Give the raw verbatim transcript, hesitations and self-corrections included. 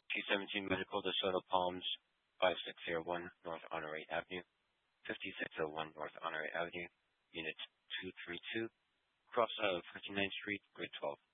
two seventeen Medical DeSoto Palms, five six zero one North Honore Avenue, fifty-six oh one North Honore Avenue, Unit two thirty-two, cross of fifty-ninth Street, Grade twelve.